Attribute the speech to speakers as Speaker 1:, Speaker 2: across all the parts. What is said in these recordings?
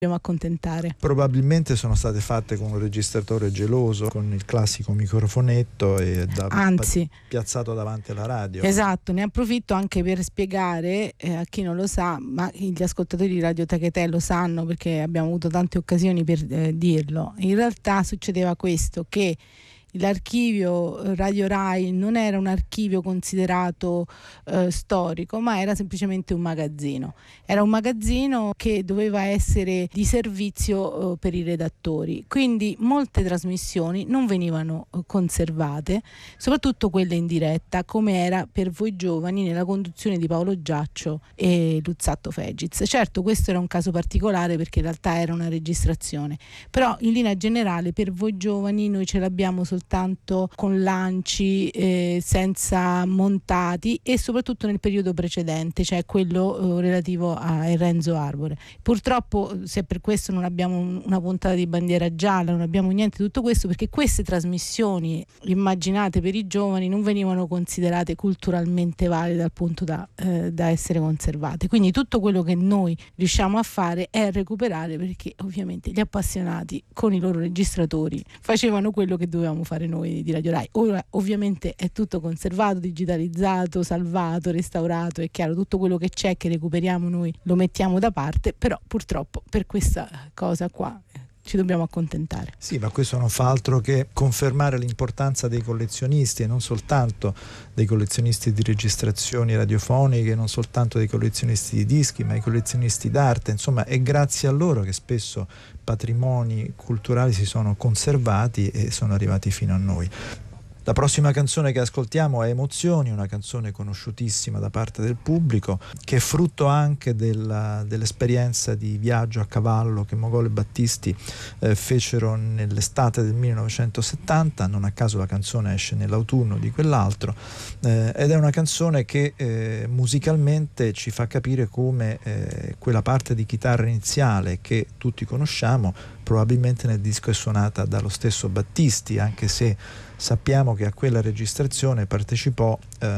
Speaker 1: dobbiamo accontentare.
Speaker 2: Probabilmente sono state fatte con un registratore geloso, con il classico microfonetto e piazzato davanti alla radio.
Speaker 1: Esatto, ne approfitto anche per spiegare a chi non lo sa, ma gli ascoltatori di Radio Tecate lo sanno perché abbiamo avuto tante occasioni per dirlo. In realtà succedeva questo, che l'archivio Radio Rai non era un archivio considerato storico, ma era semplicemente un magazzino. Era un magazzino che doveva essere di servizio per i redattori, quindi molte trasmissioni non venivano conservate, soprattutto quelle in diretta, come era Per voi giovani nella conduzione di Paolo Giaccio e Luzzatto Fegiz. Certo, questo era un caso particolare perché in realtà era una registrazione, però in linea generale Per voi giovani noi ce l'abbiamo soltanto con lanci senza montati, e soprattutto nel periodo precedente, cioè quello relativo a Renzo Arbore. Purtroppo, se per questo non abbiamo una puntata di Bandiera Gialla, non abbiamo niente di tutto questo, perché queste trasmissioni immaginate per i giovani non venivano considerate culturalmente valide dal punto da essere conservate. Quindi tutto quello che noi riusciamo a fare è recuperare, perché ovviamente gli appassionati con i loro registratori facevano quello che dovevamo fare noi di Radio Rai. Ora ovviamente è tutto conservato, digitalizzato, salvato, restaurato. È chiaro, tutto quello che c'è che recuperiamo noi lo mettiamo da parte, però purtroppo per questa cosa qua ci dobbiamo accontentare.
Speaker 2: Sì, ma questo non fa altro che confermare l'importanza dei collezionisti, e non soltanto dei collezionisti di registrazioni radiofoniche, non soltanto dei collezionisti di dischi, ma i collezionisti d'arte. Insomma, è grazie a loro che spesso patrimoni culturali si sono conservati e sono arrivati fino a noi. La prossima canzone che ascoltiamo è Emozioni, una canzone conosciutissima da parte del pubblico, che è frutto anche dell'esperienza di viaggio a cavallo che Mogol e Battisti fecero nell'estate del 1970. Non a caso la canzone esce nell'autunno di quell'altro, ed è una canzone che musicalmente ci fa capire come quella parte di chitarra iniziale che tutti conosciamo probabilmente nel disco è suonata dallo stesso Battisti, anche se sappiamo che a quella registrazione partecipò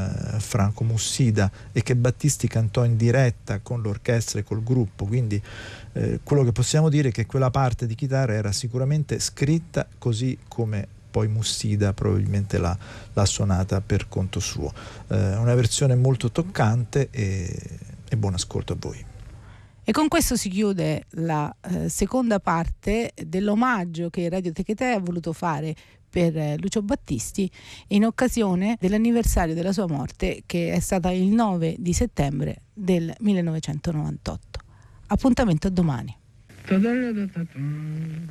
Speaker 2: Franco Mussida e che Battisti cantò in diretta con l'orchestra e col gruppo, quindi quello che possiamo dire è che quella parte di chitarra era sicuramente scritta così come poi Mussida probabilmente l'ha suonata per conto suo. Una versione molto toccante e buon ascolto a voi.
Speaker 1: E con questo si chiude la seconda parte dell'omaggio che Radio Tecate ha voluto fare per Lucio Battisti in occasione dell'anniversario della sua morte, che è stata il 9 di settembre del 1998. Appuntamento a domani.